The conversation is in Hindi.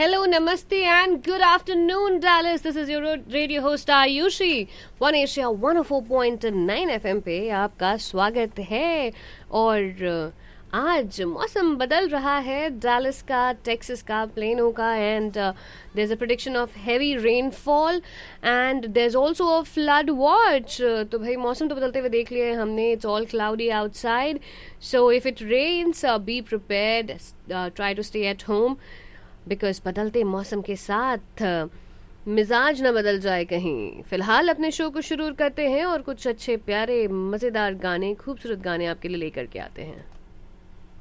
Hello, namaste, and good afternoon, Dallas. This is your radio host Ayushi. One Asia 104.9 FM पे आपका स्वागत है। और आज मौसम बदल रहा है डैलस का, टेक्सास का, प्लेनो का, and there is a prediction of heavy rainfall and there is also a flood watch. तो भाई मौसम तो बदलते हुए देख लिया है हमने। It's all cloudy outside, so if it rains be prepared, try to stay at home because बदलते मौसम के साथ मिजाज न बदल जाए कहीं। फिलहाल अपने शो को शुरू करते हैं और कुछ अच्छे प्यारे मज़ेदार गाने, खूबसूरत गाने आपके लिए लेकर के आते हैं।